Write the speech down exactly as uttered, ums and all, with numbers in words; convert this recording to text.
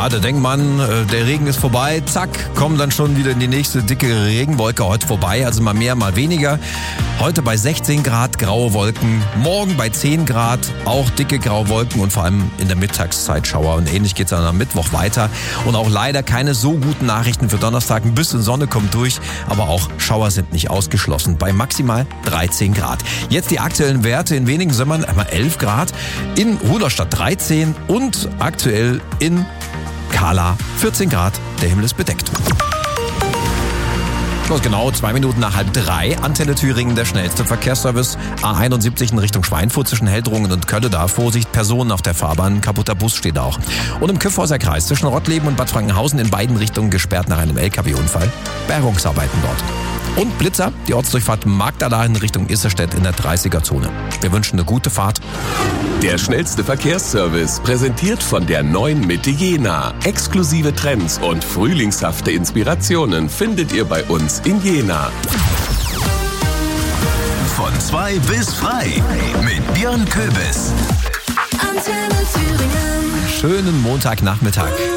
Ja, da denkt man, der Regen ist vorbei, zack, kommen dann schon wieder in die nächste dicke Regenwolke heute vorbei, also mal mehr, mal weniger. Heute bei sechzehn Grad, graue Wolken, morgen bei zehn Grad, auch dicke graue Wolken und vor allem in der Mittagszeit Schauer. Und ähnlich geht es dann am Mittwoch weiter. Und auch leider keine so guten Nachrichten für Donnerstag. Ein bisschen Sonne kommt durch, aber auch Schauer sind nicht ausgeschlossen bei maximal dreizehn Grad. Jetzt die aktuellen Werte in wenigen Sömmern, einmal elf Grad, in Rudolstadt dreizehn und aktuell in Kala vierzehn Grad. Der Himmel ist bedeckt. Los, genau zwei Minuten nach halb drei. Antenne Thüringen, der schnellste Verkehrsservice. A einundsiebzig in Richtung Schweinfurt zwischen Heldrungen und Kölle. Da Vorsicht, Personen auf der Fahrbahn. Kaputter Bus steht auch. Und im Kyffhäuser Kreis zwischen Rottleben und Bad Frankenhausen in beiden Richtungen gesperrt nach einem L K W-Unfall. Bergungsarbeiten dort. Und Blitzer, die Ortsdurchfahrt Magdala in Richtung Isserstedt in der dreißiger-Zone. Wir wünschen eine gute Fahrt. Der schnellste Verkehrsservice, präsentiert von der neuen Mitte Jena. Exklusive Trends und frühlingshafte Inspirationen findet ihr bei uns in Jena. Von zwei bis frei mit Björn Köbis. Schönen Montagnachmittag.